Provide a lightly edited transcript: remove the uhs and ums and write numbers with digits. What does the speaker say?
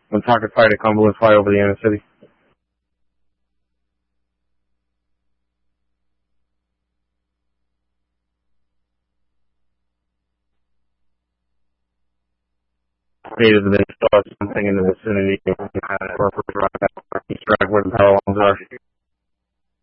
when target fighter Cumberland fly over the inner city. Needed to then start something in the vicinity of kind of where the power lines are.